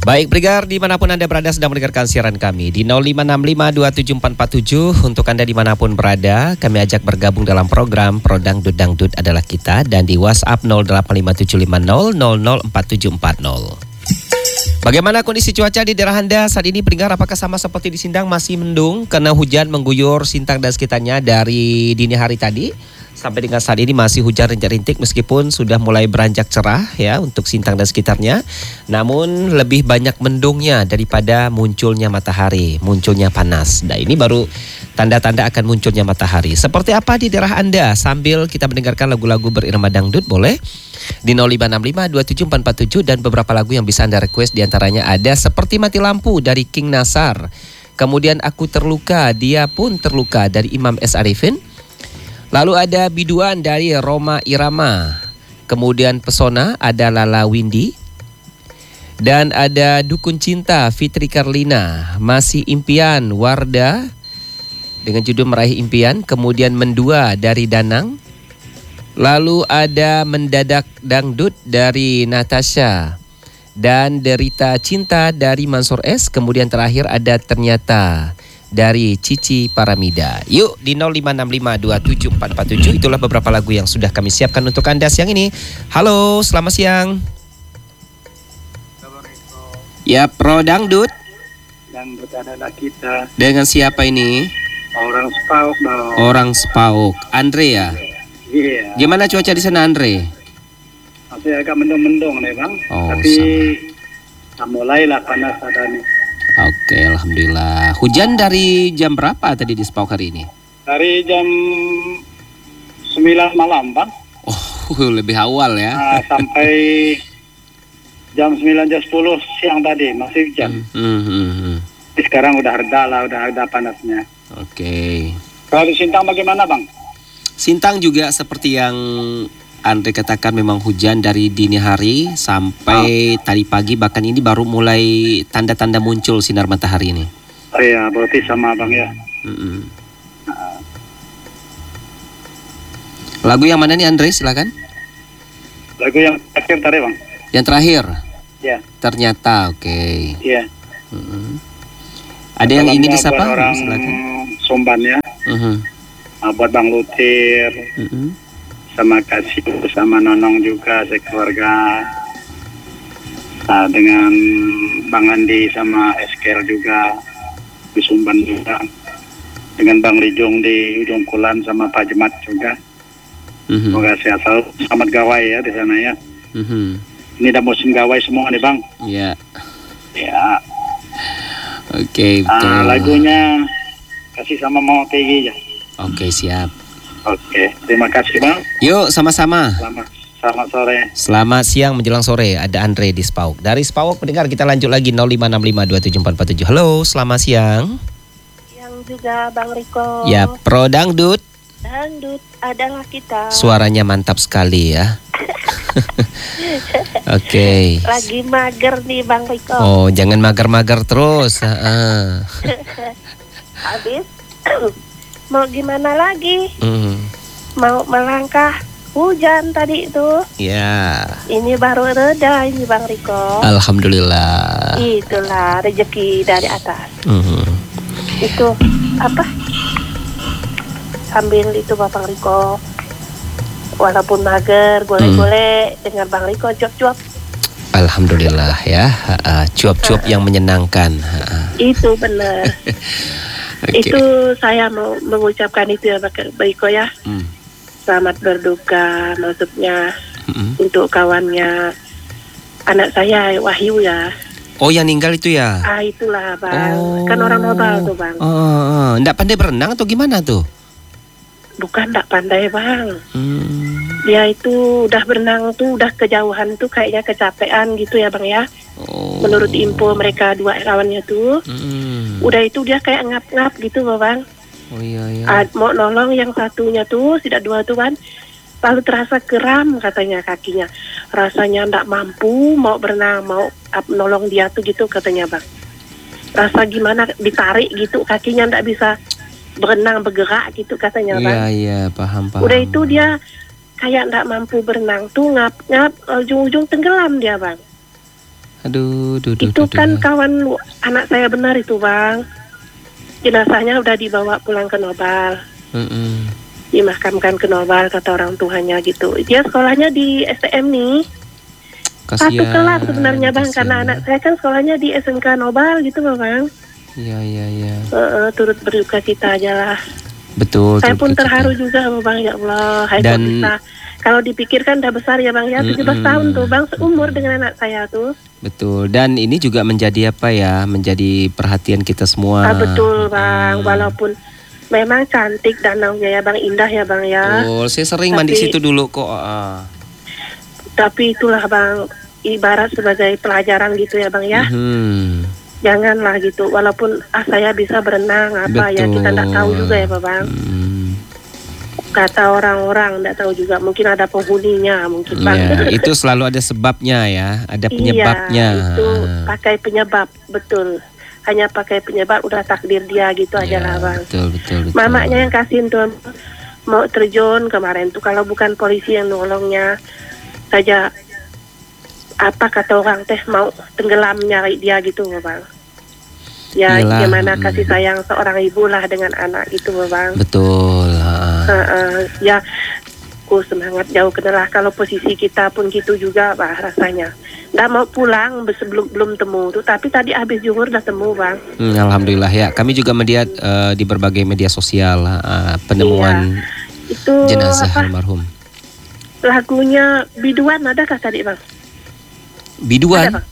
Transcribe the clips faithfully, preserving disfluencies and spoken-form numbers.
Baik, Brigar, dimanapun Anda berada sedang mendengarkan siaran kami di nol lima enam lima dua tujuh empat empat tujuh. Untuk Anda dimanapun berada, kami ajak bergabung dalam program Pro Dangdut Dangdut adalah kita. Dan di WhatsApp nol delapan lima tujuh lima nol nol nol empat tujuh empat nol. Bagaimana kondisi cuaca di daerah Anda saat ini, Brigar? Apakah sama seperti di Sintang, masih mendung karena hujan mengguyur Sintang dan sekitarnya dari dini hari tadi? Sampai dengan saat ini masih hujan rintik-rintik meskipun sudah mulai beranjak cerah ya untuk Sintang dan sekitarnya. Namun lebih banyak mendungnya daripada munculnya matahari, munculnya panas. Nah, ini baru tanda-tanda akan munculnya matahari. Seperti apa di daerah Anda? Sambil kita mendengarkan lagu-lagu berirama dangdut boleh di nol lima enam lima dua tujuh empat empat tujuh, dan beberapa lagu yang bisa Anda request diantaranya ada Seperti Mati Lampu dari King Nasar. Kemudian Aku Terluka, Dia Pun Terluka dari Imam S. Arifin. Lalu ada Biduan dari Roma Irama. Kemudian Pesona ada Lala Windy. Dan ada Dukun Cinta Fitri Karlina. Masih Impian Wardah dengan judul Meraih Impian. Kemudian Mendua dari Danang. Lalu ada Mendadak Dangdut dari Natasha. Dan Derita Cinta dari Mansur S. Kemudian terakhir ada Ternyata dari Cici Paramida. Yuk di nol lima enam lima dua tujuh empat empat tujuh. Itulah beberapa lagu yang sudah kami siapkan untuk Anda siang ini. Halo, selamat siang. Ya, Pro Dangdut. Dangdut adalah kita. Dengan siapa ini? Orang Sepauk dong. Orang Sepauk. Andre ya? Iya. Gimana cuaca di sana, Andre? Masih agak mendung-mendung nih bang. Oh, tapi sama. mulailah panas ada nih. Oke, alhamdulillah. Hujan dari jam berapa tadi di Sepauk hari ini? Dari jam sembilan malam bang. Oh, lebih awal ya. Nah, sampai jam sembilan jam sepuluh siang tadi masih hujan. Hmm, hmm, hmm. Tapi sekarang udah reda lah, udah reda panasnya. Oke. Kalau di Sintang bagaimana bang? Sintang juga seperti yang Andre katakan, memang hujan dari dini hari sampai oh. tadi pagi, bahkan ini baru mulai tanda-tanda muncul sinar matahari ini. Oh iya, berarti sama bang ya. Mm-mm. Nah. Lagu yang mana nih, Andre? Silakan. Lagu yang terakhir tadi bang. Yang terakhir? Ya. Ternyata, oke. Okay. Iya. Mm-mm. Ada yang ingin disapa? Orang silakan. Sumban ya. Mm-hmm. Nah, buat Bang Lutir. Mm-hmm. Sama Kasih, sama Nonong juga sekeluarga. Nah, dengan Bang Andi sama Eskel juga di Sumban juga. Dengan Bang Rijung di Ujung Kulon sama Pak Jemat juga. Mm-hmm. Semoga sehat selalu. Selamat gawai ya di sana ya. Mm-hmm. Ini udah musim gawai semua nih Bang. Iya. Yeah. Ya. Oke, okay, betul. Nah, lagunya Kasih sama Mama Peggy ya. Oke, okay, siap. Oke, terima kasih Bang. Yuk, sama-sama. Selamat, selamat sore. Selamat siang menjelang sore. Ada Andre di Sepauk. Dari Sepauk pendengar kita lanjut lagi nol lima enam lima dua tujuh empat empat tujuh. Halo, selamat siang. Siang juga Bang Riko. Ya, Pro Dangdut. Dangdut adalah kita. Suaranya mantap sekali ya. Oke. Okay. Lagi mager nih Bang Riko. Oh, jangan mager-mager terus. uh-uh. Habis mau gimana lagi? Mm. Mau melangkah hujan tadi itu. Ya. Ini baru reda ini Bang Riko. Alhamdulillah. Itulah rezeki dari atas. Mm. Itu apa? Sambil itu Bang Riko. Walaupun mager, boleh-boleh mm. dengan Bang Riko cuap-cuap. Alhamdulillah ya. Uh, cuap-cuap uh. yang menyenangkan. Uh. Itu benar. Okay. Itu saya mau mengucapkan itu ya Pak Baiko ya. Hmm. Selamat berduka maksudnya hmm. untuk kawannya anak saya Wahyu ya. Oh, yang meninggal itu ya? Ah, itulah Bang. Oh. Kan orang Nopal tuh Bang. Oh, oh. Nggak pandai berenang atau gimana tuh? Bukan nggak pandai Bang. Hmm. Dia itu udah berenang tuh udah kejauhan tuh kayaknya kecapean gitu ya Bang ya. Oh. Menurut info mereka dua kawannya tuh. Hmm. Udah itu dia kayak ngap-ngap gitu Bang. Oh iya iya. Ah, mau nolong yang satunya tuh, tidak dua tuh kan. Lalu terasa kram katanya kakinya. Rasanya ndak mampu mau berenang, mau up, nolong dia tuh gitu katanya Bang. Rasa gimana ditarik gitu kakinya ndak bisa berenang bergerak gitu katanya Bang. Iya iya, paham paham. Udah itu dia kayak ndak mampu berenang tuh ngap-ngap ujung-ujung tenggelam dia Bang. Aduh, duh, duh, Itu duh, kan duh. kawan anak saya benar itu bang. Jenazahnya udah dibawa pulang ke Nobal, Mm-mm. dimakamkan ke Nobal kata orang tuanya gitu. Dia sekolahnya di S T M nih. Satu Kasihan, kelas sebenarnya bang, kasihan karena ya. anak saya kan sekolahnya di S M K Nobal gitu loh bang. Iya, iya, iya. Uh, turut berduka cita aja lah. Betul. Saya turut pun berduka terharu cita. juga bang, ya Allah. Hai, Dan- kok bisa. Kalau dipikirkan udah besar ya bang ya, tujuh belas Mm-mm. tahun tuh bang, seumur dengan anak saya tuh. Betul. Dan ini juga menjadi apa ya? Menjadi perhatian kita semua. Ah, betul bang, Mm. walaupun memang cantik danaunya ya bang, indah ya bang ya. Betul. Saya sering mandi Tapi- situ dulu kok. ah. Tapi itulah bang, ibarat sebagai pelajaran gitu ya bang ya. Mhm. Janganlah gitu, walaupun ah saya bisa berenang apa ya, kita nggak tahu juga ya Pak Bang. Hmm. Kata orang-orang nggak tahu juga, mungkin ada penghuninya mungkin bang. Ya, itu selalu ada sebabnya ya, ada penyebabnya. Iya, itu pakai penyebab, betul. Hanya pakai penyebab udah takdir dia gitu Ya, aja lah bang. betul, betul, betul. Mamanya yang kasihin tuh mau terjun kemarin tuh, kalau bukan polisi yang nolongnya saja, apa kata orang teh mau tenggelam nyari dia gitu bang. Ya Iyalah, gimana mm. kasih sayang seorang ibu lah dengan anak gitu bang. Betul. ah. Uh, uh, ya, ku semangat jauh kenalah. Kalau posisi kita pun gitu juga, bah rasanya. Nggak mau pulang sebelum belum temu tuh, tapi tadi habis zuhur udah temu, bang. Hmm, Alhamdulillah ya. Kami juga melihat eh, di berbagai media sosial ah, penemuan Itu jenazah apa? almarhum. Lagunya Biduan adakah tadi, bang? Biduan? Ada, bang?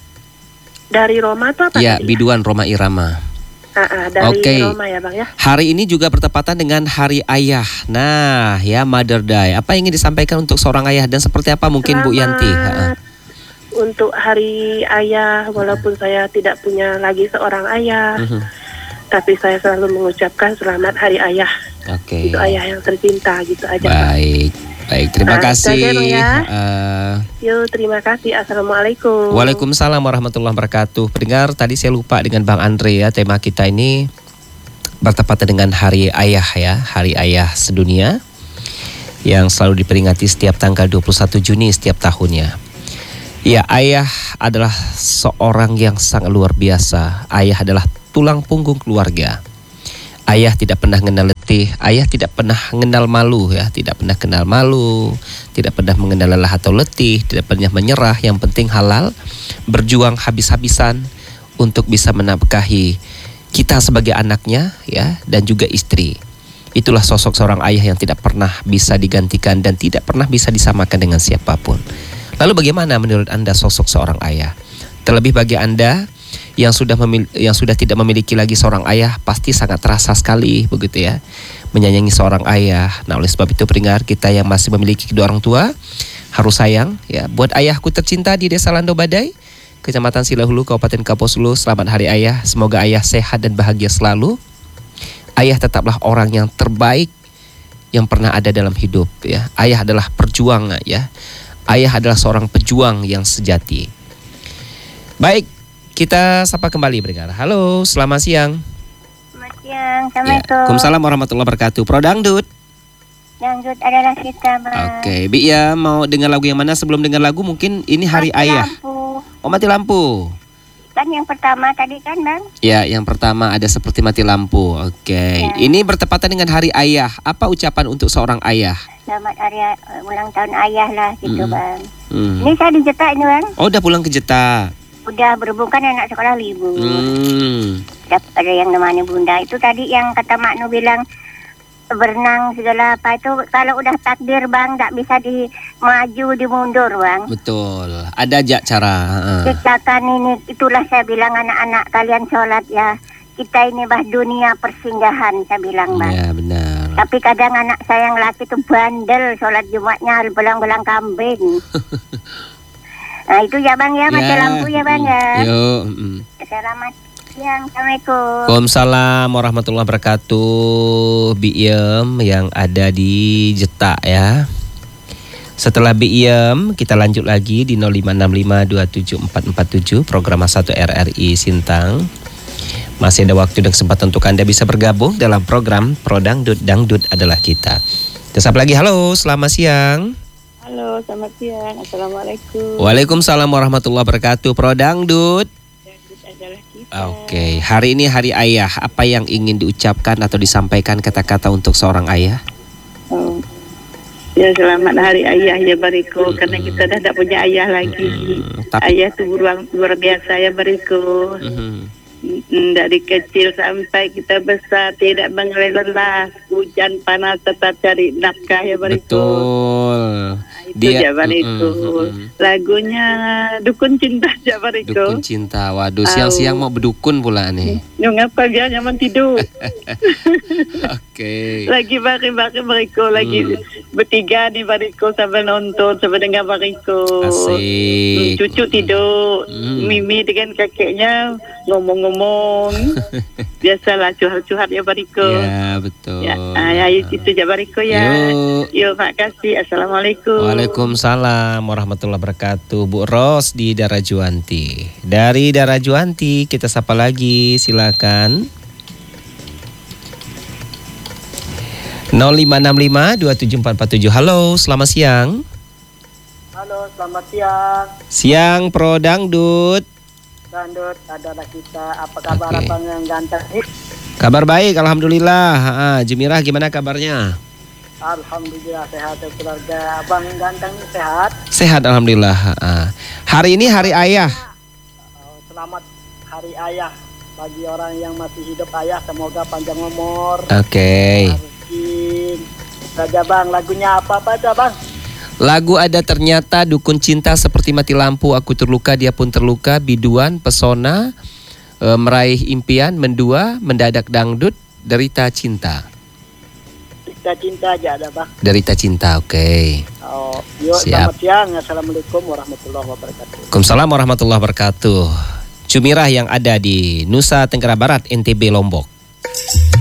Dari Roma tuh apa? Ya, tadi? Biduan Roma Irama. Ah, ah, dari Oke. Roma ya, bang ya. Hari ini juga bertepatan dengan Hari Ayah. Nah, ya Mother Day. Apa yang ingin disampaikan untuk seorang ayah dan seperti apa mungkin Bu Yanti? Ha-ha. Selamat untuk Hari Ayah, walaupun saya tidak punya lagi seorang ayah, Mhm. tapi saya selalu mengucapkan selamat Hari Ayah. Oke. Itu ayah yang tercinta gitu aja. Bang. Baik, baik. Terima Nah, itu kasih. aja, Bang, ya. Eh, Yuk, terima kasih. Assalamualaikum. Waalaikumsalam warahmatullahi wabarakatuh. Pendengar, tadi saya lupa dengan Bang Andre ya, tema kita ini bertepatan dengan Hari Ayah ya, Hari Ayah sedunia yang selalu diperingati setiap tanggal dua puluh satu Juni setiap tahunnya. Ya, ayah adalah seorang yang sangat luar biasa. Ayah adalah tulang punggung keluarga. Ayah tidak pernah mengenal letih, ayah tidak pernah mengenal malu ya, tidak pernah kenal malu, tidak pernah mengenal lelah atau letih, tidak pernah menyerah, yang penting halal, berjuang habis-habisan untuk bisa menafkahi kita sebagai anaknya ya, dan juga istri. Itulah sosok seorang ayah yang tidak pernah bisa digantikan dan tidak pernah bisa disamakan dengan siapapun. Lalu bagaimana menurut Anda sosok seorang ayah? Terlebih bagi Anda yang sudah memil- yang sudah tidak memiliki lagi seorang ayah, pasti sangat terasa sekali begitu ya, menyayangi seorang ayah. Nah, oleh sebab itu pendengar, kita yang masih memiliki kedua orang tua harus sayang ya. Buat ayahku tercinta di Desa Lando Badai, Kecamatan Silahulu, Kabupaten Kapuasulu, selamat Hari Ayah. Semoga ayah sehat dan bahagia selalu. Ayah tetaplah orang yang terbaik yang pernah ada dalam hidup ya. Ayah adalah perjuang ya. Ayah adalah seorang pejuang yang sejati. Baik, kita sapa kembali pendengar. Halo, selamat siang. Selamat siang, Ya, Assalamualaikum. Waalaikumsalam warahmatullahi wabarakatuh. Pro Dangdut. Dangdut adalah kita, Bang. Oke, Bi ya, mau dengar lagu yang mana? Sebelum dengar lagu mungkin ini Hari Mati Ayah. lampu. Oh, mati lampu. Kan yang pertama tadi kan, Bang? Ya, yang pertama ada seperti mati lampu. Oke, Ya. ini bertepatan dengan Hari Ayah. Apa ucapan untuk seorang ayah? Selamat hari uh, ulang tahun ayah lah, gitu, Mm-mm. Bang. Hmm. Ini saya di Jeta ini, Bang. Oh, udah pulang ke Jeta. Udah berhubung kan anak sekolah libur. Hmm. Ada, ada yang nemani bunda. Itu tadi yang kata Mak Nu bilang berenang segala apa itu kalau udah takdir, Bang, tak bisa di maju dimundur, Bang. Betul. Ada aja cara. heeh. Kita kan ini, itulah saya bilang anak-anak kalian sholat ya. Kita ini bah dunia persinggahan, saya bilang, Bang. Ya, benar. Tapi kadang anak saya yang laki itu bandel sholat Jumatnya belang-belang kambing. Nah itu ya, Bang ya, mati lampu ya, Bang ya. Yuk. mm. Selamat siang, Assalamualaikum. Waalaikumsalam warahmatullahi wabarakatuh. Bi Iem yang ada di Jeta ya. Setelah Bi Iem, kita lanjut lagi di nol lima enam lima dua tujuh empat empat tujuh program satu R R I Sintang. Masih ada waktu dan kesempatan untuk Anda bisa bergabung dalam program Pro Dangdut, Dangdut adalah kita. Tetap lagi, halo, selamat siang. Halo, selamat siang. Assalamualaikum. Waalaikumsalam warahmatullahi wabarakatuh. Pro Dangdut. Dangdut adalah kita. Oke, hari ini hari ayah. Apa yang ingin diucapkan atau disampaikan kata-kata untuk seorang ayah? Oh. Ya, selamat hari ayah ya Bariko. Hmm. Karena kita dah tak punya ayah lagi. Hmm, tapi... Ayah tu luar, luar biasa ya Bariko. Hmm. Dari kecil sampai kita besar tidak mengelola, hujan panas tetap cari nafkah ya Bariko. Betul. Itu dia, Jabar itu. Mm, mm, mm. Lagunya Dukun Cinta Jabar itu. Dukun Cinta. Waduh, siang-siang mau berdukun pula nih. Nyong apa dia nyaman tidur. Oke. Okay. Lagi bari-bari Bariko lagi mm. bertiga nih Bariko sambil nonton sambil dengar Bariko. Asik. Cucu tidur, mm. Mimi dengan kakeknya ngomong-ngomong. Biasalah curhat-curhat ya Bariko. Ya, betul. Ya, ya itu Jabar Bariko ya. Yuk. Yuk, makasih. Assalamualaikum. Waalaikumsalam warahmatullahi wabarakatuh. Bu Ros di Darajuanti. Dari Darajuanti kita sapa lagi, silakan. nol lima enam lima dua tujuh empat empat tujuh. Halo, selamat siang. Halo, selamat siang. Siang Pro Dangdut. Dangdut adalah kita. Apa kabar okay. Abang yang ganteng? Kabar baik, alhamdulillah. Ha, Jumirah gimana kabarnya? Alhamdulillah sehat keluarga. Abang ganteng sehat? Sehat alhamdulillah. Ha. Hari ini hari ayah. Selamat hari ayah bagi orang yang masih hidup ayah. Semoga panjang umur. Oke. Okay. Saja bang, lagunya apa aja bang? Lagu ada ternyata, Dukun Cinta, Seperti Mati Lampu, Aku Terluka Dia Pun Terluka, Biduan, Pesona, e, Meraih Impian, Mendua, Mendadak Dangdut, Derita Cinta. Derita Cinta aja ada bang. Derita Cinta, oke. Okay. Oh, yuk, selamat siang. Assalamualaikum warahmatullahi wabarakatuh. Waalaikumsalam warahmatullahi wabarakatuh. Jumirah yang ada di Nusa Tenggara Barat, N T B Lombok.